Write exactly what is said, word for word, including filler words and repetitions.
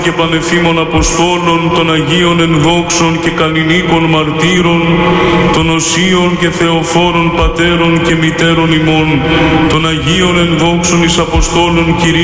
και πανεφήμων Αποστόλων, των Αγίων ενδόξων και καλλινίκων μαρτύρων, των οσίων και θεοφόρων πατέρων και μητέρων ημών, των Αγίων ενδόξων εις Αποστόλων Κυρίων